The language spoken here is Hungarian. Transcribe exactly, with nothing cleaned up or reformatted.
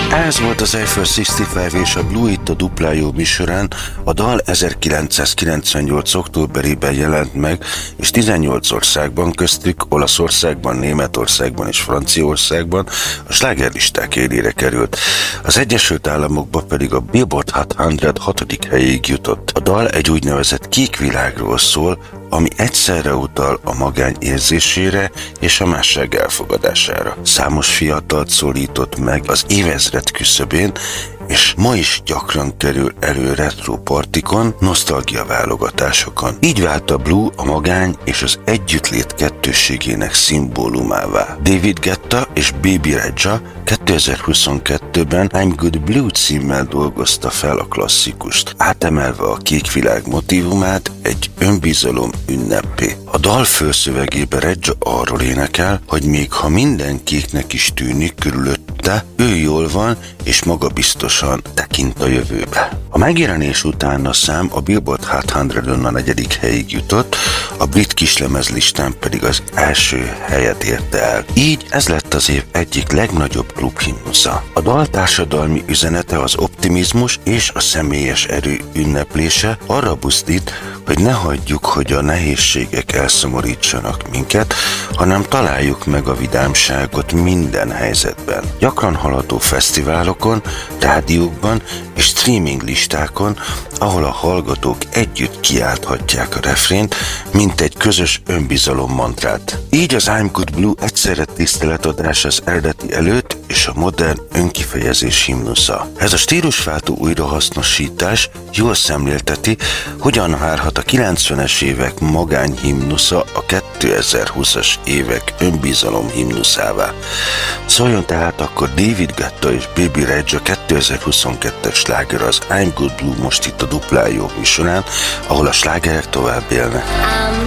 Ez volt az Eiffel hatszázötvenöt és a Blue itt a Dupla Jó műsorán. A dal ezerkilencszázkilencvennyolc októberében jelent meg, és tizennyolc országban, köztük Olaszországban, Németországban és Franciaországban a slágerlisták élére került. Az Egyesült Államokban pedig a Billboard Hot száz hatodik helyéig jutott. A dal egy úgynevezett kék világról szól, ami egyszerre utal a magány érzésére és a másság elfogadására. Számos fiatalt szólított meg az évezred küszöbén, és ma is gyakran kerül elő retro partikon, nosztalgia válogatásokon. Így vált a Blue a magány és az együttlét kettősségének szimbólumává. David Guetta és Baby Rexha kétezer-huszonkettőben I'm Good Blue címmel dolgozta fel a klasszikust, átemelve a kék világ motívumát egy önbizalom ünnepé. A dal főszövegében Rexha arról énekel, hogy még ha minden kéknek is tűnik körülötte, ő jól van és magabiztosan tekint a jövőbe. A megjelenés után a szám a Billboard Hot százon a negyedik helyig jutott, a brit kislemezlistán pedig az első helyet érte el. Így ez lett az év egyik legnagyobb klubhimnusza. A dal társadalmi üzenete az optimizmus és a személyes erő ünneplése, arra buzdít, hogy ne hagyjuk, hogy a nehézségek elszomorítsanak minket, hanem találjuk meg a vidámságot minden helyzetben. Gyakran haladó fesztiválokon, rádiókban és streaming listákon, ahol a hallgatók együtt kiálthatják a refrént, mint egy közös önbizalom mantrát. Így az I'm Good Blue egyszerre tiszteletadás az eredeti előtt és a modern önkifejezés himnusza. Ez a stílusváltó újrahasznosítás jól szemlélteti, hogyan várhat a kilencvenes évek magány himnusza a kétezer-húszas évek önbizalom himnuszává. Szóljon tehát akkor David Guetta és Baby Rexha kétezer-huszonkettes sláger az I'm Good Blue most itt a Dupla Jó műsorán, ahol a slágerek tovább élnek.